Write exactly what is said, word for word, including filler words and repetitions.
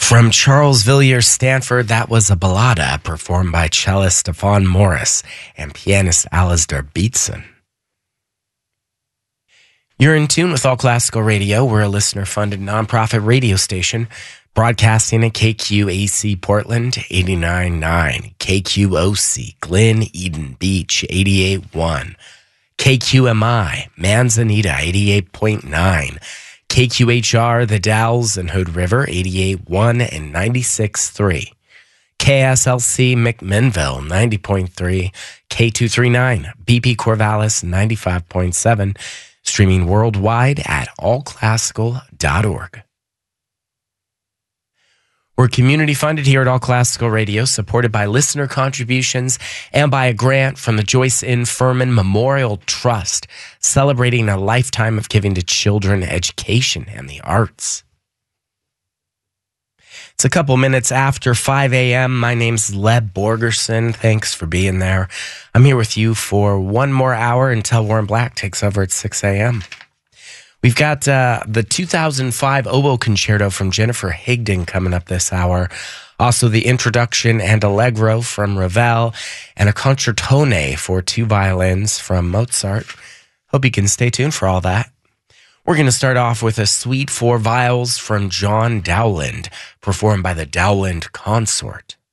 From Charles Villiers Stanford, that was a ballada performed by cellist Stefan Morris and pianist Alasdair Beatson. You're in tune with All Classical Radio. We're a listener-funded nonprofit radio station broadcasting at K Q A C Portland eighty-nine point nine, K Q O C Glen Eden Beach eighty-eight point one, K Q M I Manzanita eighty-eight point nine, K Q H R The Dalles and Hood River eighty-eight point one and ninety-six point three, K S L C McMinnville ninety point three, K two thirty-nine B P Corvallis ninety-five point seven, streaming worldwide at all classical dot org. We're community funded here at All Classical Radio, supported by listener contributions and by a grant from the Joyce N. Furman Memorial Trust, celebrating a lifetime of giving to children, education, and the arts. It's a couple minutes after five a.m. My name's Leb Borgerson. Thanks for being there. I'm here with you for one more hour until Warren Black takes over at six a.m. We've got uh, the two thousand five Oboe Concerto from Jennifer Higdon coming up this hour. Also the Introduction and Allegro from Ravel, and a Concertone for two violins from Mozart. Hope you can stay tuned for all that. We're going to start off with a Suite for Viols from John Dowland, performed by the Dowland Consort.